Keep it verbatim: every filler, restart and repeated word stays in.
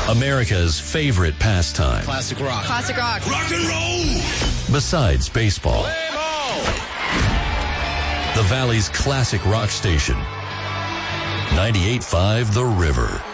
America's favorite pastime. Classic rock. Classic rock. Rock and roll. Besides baseball. Play ball. The Valley's classic rock station. ninety-eight point five The River.